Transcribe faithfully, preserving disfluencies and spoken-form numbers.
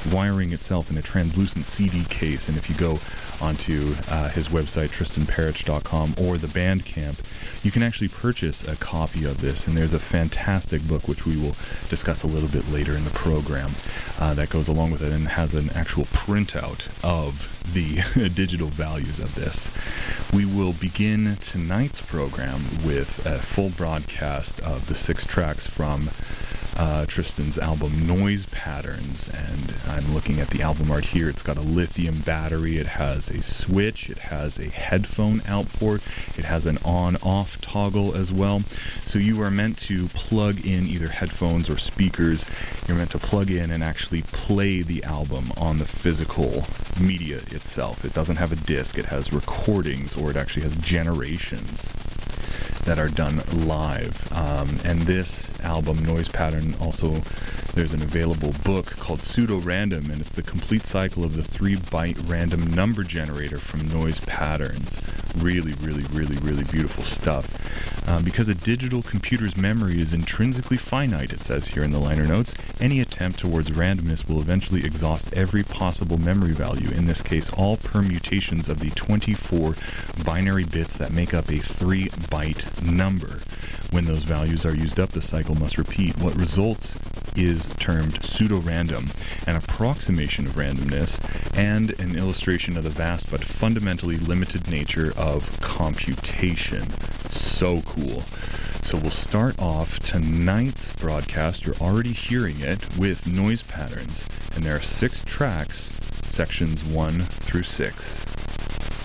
wiring itself in a translucent C D case. And if you go onto uh, his website, tristan parich dot com, or the Bandcamp, you can actually purchase a copy of this. And there's a fantastic book, which we will discuss a little bit later in the program, uh, that goes along with it and has an actual printout of the digital values of this. We will begin tonight's program with a full broadcast of the six tracks from uh, Tristan's album Noise Patterns, and I'm looking at the album art here. It's got a lithium battery, it has a switch, it has a headphone output, it has an on-off toggle as well. So you are meant to plug in either headphones or speakers. You're meant to plug in and actually play the album on the physical media itself. It doesn't have a disc, it has recordings, or it actually has generations that are done live. Um, and this album, Noise Pattern, also there's an available book called Pseudo Random, and it's the complete cycle of the three byte random number generator from Noise Patterns. Really, really, really, really beautiful stuff. Um, because a digital computer's memory is intrinsically finite, it says here in the liner notes, any attempt towards randomness will eventually exhaust every possible memory value, in this case all permutations of the twenty-four binary bits that make up a three byte number. When those values are used up, the cycle must repeat. What results is termed pseudo-random, an approximation of randomness, and an illustration of the vast but fundamentally limited nature of computation. So cool. So we'll start off tonight's broadcast, you're already hearing it, with Noise Patterns, and there are six tracks, sections one through six.